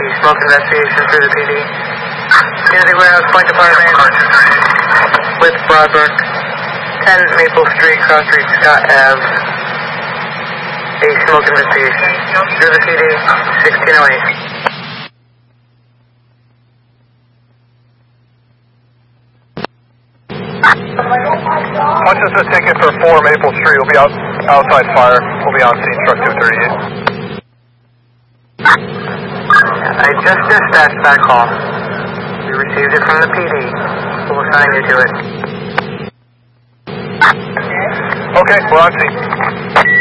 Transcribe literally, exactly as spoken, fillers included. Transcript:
smoke investigation through the P D. Unity Warehouse Point Department with Broadbrook, ten Maple Street, Cross Street, Scott Ave. A smoke investigation through the P D, sixteen oh eight. Punch us a ticket for four Maple Street. We'll be out outside fire. We'll be on scene, truck two thirty-eight. I just dispatched that call. We received it from the P D. We'll assign you to it. Okay, we're on scene.